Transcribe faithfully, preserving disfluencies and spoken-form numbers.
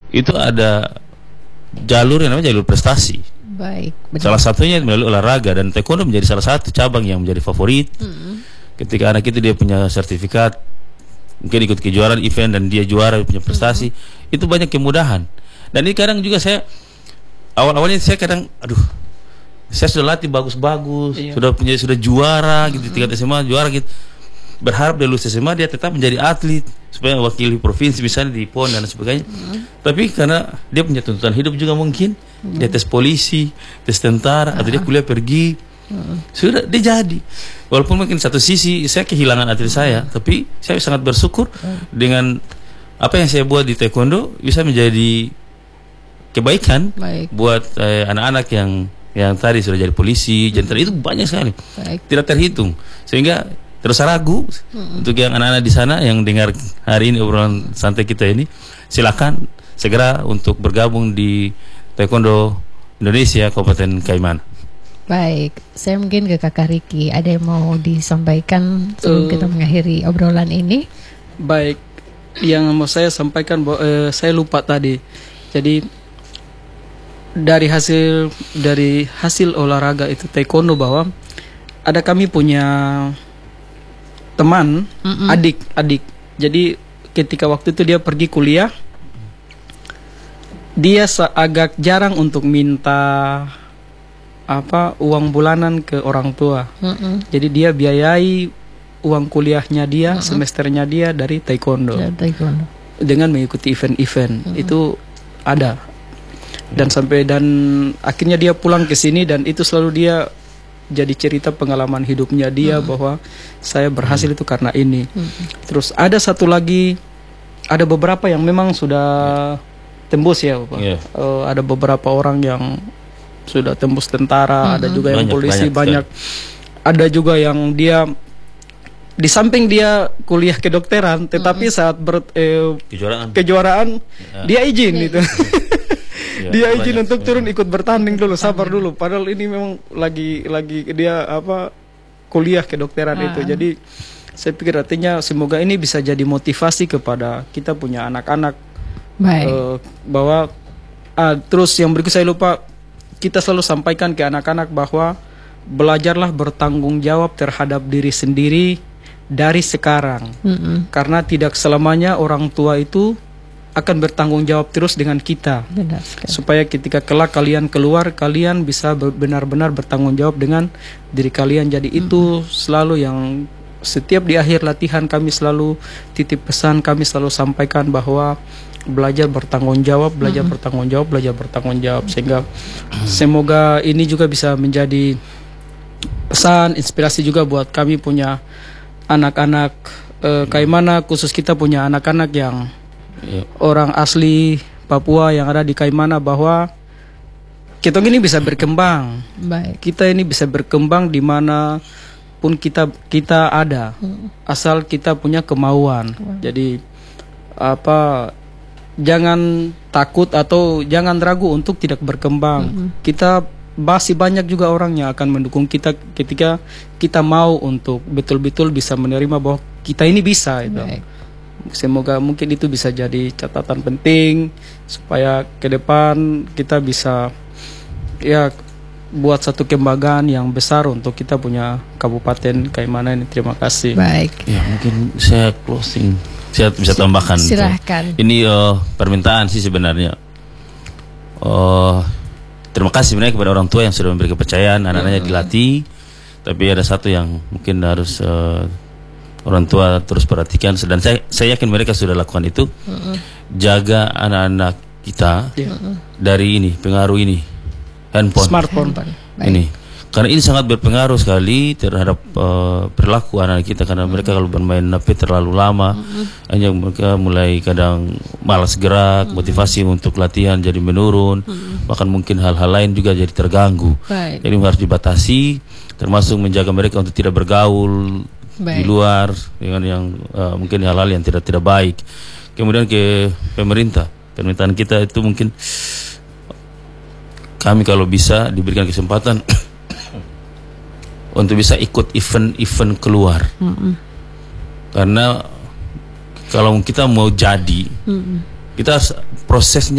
itu ada jalur yang namanya jalur prestasi. Baik. Benar. Salah satunya melalui olahraga, dan taekwondo menjadi salah satu cabang yang menjadi favorit. Hmm. Ketika anak itu dia punya sertifikat, mungkin ikut kejuaraan event dan dia juara, punya prestasi, hmm. itu banyak kemudahan. Dan ini kadang juga saya awal-awalnya saya kadang, aduh, saya sudah latih bagus-bagus, iya. sudah punya sudah juara gitu, tingkat S M A juara gitu. Berharap dari lulus S M A dia tetap menjadi atlet supaya wakili provinsi misalnya di P O N dan sebagainya. Hmm. Tapi karena dia punya tuntutan hidup juga mungkin, hmm. dia tes polisi, tes tentara, ah. atau dia kuliah pergi, hmm. sudah dia jadi. Walaupun mungkin satu sisi saya kehilangan atlet saya, hmm. tapi saya sangat bersyukur hmm. dengan apa yang saya buat di taekwondo bisa menjadi kebaikan. Baik. Buat eh, anak-anak yang yang tadi sudah jadi polisi, jenderal, itu banyak sekali. Baik. Tidak terhitung. Sehingga terus ragu hmm. untuk yang anak-anak di sana yang dengar hari ini obrolan santai kita ini, silakan segera untuk bergabung di Taekwondo Indonesia Kabupaten Kaimana. Baik, saya mungkin ke Kakak Riki, ada yang mau disampaikan sebelum uh, kita mengakhiri obrolan ini? Baik, yang mau saya sampaikan, uh, saya lupa tadi. Jadi dari hasil dari hasil olahraga itu taekwondo, bahwa ada kami punya teman, mm-mm. adik adik jadi ketika waktu itu dia pergi kuliah, dia agak jarang untuk minta apa uang bulanan ke orang tua. Mm-mm. Jadi dia biayai uang kuliahnya dia, mm-mm. semesternya dia dari taekwondo, ya, taekwondo. Dengan mengikuti event-event. Mm-mm. Itu ada. Dan sampai dan akhirnya dia pulang ke sini, dan itu selalu dia jadi cerita pengalaman hidupnya dia, hmm. bahwa saya berhasil hmm. itu karena ini. Hmm. Terus ada satu lagi, ada beberapa yang memang sudah yeah. tembus ya, Pak. Yeah. Uh, ada beberapa orang yang sudah tembus tentara, hmm. ada juga yang banyak, polisi banyak. banyak. Ada juga yang dia di samping dia kuliah kedokteran, tetapi hmm. saat ber, eh, kejuaraan, kejuaraan yeah. dia izin yeah. itu. Ya, dia izin banyak, untuk turun ikut bertanding dulu, sabar dulu. Padahal ini memang lagi lagi dia apa kuliah kedokteran ah. itu. Jadi saya pikir artinya semoga ini bisa jadi motivasi kepada kita punya anak-anak. Baik. Uh, bahwa uh, terus yang berikut saya lupa, kita selalu sampaikan ke anak-anak bahwa belajarlah bertanggung jawab terhadap diri sendiri dari sekarang. Mm-mm. Karena tidak selamanya orang tua itu akan bertanggung jawab terus dengan kita. Benar, supaya ketika kelak kalian keluar, kalian bisa benar-benar bertanggung jawab dengan diri kalian. Jadi hmm. itu selalu yang setiap di akhir latihan kami selalu titip pesan, kami selalu sampaikan bahwa belajar bertanggung jawab, belajar hmm. bertanggung jawab, belajar bertanggung jawab. Sehingga semoga ini juga bisa menjadi pesan, inspirasi juga buat kami punya anak-anak eh, Kaimana, khusus kita punya anak-anak yang Ya. orang asli Papua yang ada di Kaimana, bahwa kita ini bisa berkembang. Baik. Kita ini bisa berkembang di mana pun kita kita ada, hmm. asal kita punya kemauan. Hmm. Jadi apa, jangan takut atau jangan ragu untuk tidak berkembang. Hmm. Kita masih banyak juga orang yang akan mendukung kita ketika kita mau untuk betul-betul bisa menerima bahwa kita ini bisa itu. Baik. Semoga mungkin itu bisa jadi catatan penting supaya ke depan kita bisa ya buat satu kebanggaan yang besar untuk kita punya Kabupaten Kaimana ini. Terima kasih. Baik. Ya, mungkin saya closing, saya bisa tambahkan. Silahkan. Ini uh, permintaan sih sebenarnya. Uh, terima kasih sebenarnya kepada orang tua yang sudah memberi kepercayaan anak-anaknya dilatih. Tapi ada satu yang mungkin harus uh, orang tua terus perhatikan, dan saya saya yakin mereka sudah lakukan itu. Uh-uh. Jaga anak-anak kita uh-uh. dari ini pengaruh ini handphone, smartphone ini, karena ini sangat berpengaruh sekali terhadap uh, perilaku anak kita. Karena uh-uh. mereka kalau bermain H P terlalu lama, uh-uh. hanya mereka mulai kadang malas gerak, uh-uh. motivasi untuk latihan jadi menurun, uh-uh. bahkan mungkin hal-hal lain juga jadi terganggu. Baik. Jadi harus dibatasi, termasuk menjaga mereka untuk tidak bergaul Baik. di luar dengan yang uh, mungkin hal-hal yang tidak tidak baik. Kemudian ke pemerintah, permintaan kita itu mungkin kami kalau bisa diberikan kesempatan untuk bisa ikut event-event keluar. Mm-mm. Karena kalau kita mau jadi, Mm-mm. kita prosesnya